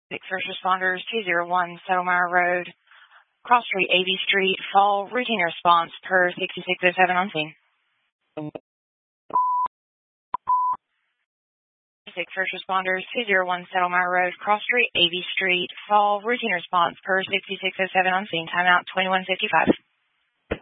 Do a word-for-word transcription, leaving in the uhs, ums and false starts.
First responders, two zero one Settlemire Road, Cross Street, A B Street, Fall, routine response per sixty-six oh seven on scene. First responders, two zero one Settlemire Road, Cross Street, A B Street, Fall, routine response per sixty-six oh seven on scene. Timeout twenty-one fifty-five.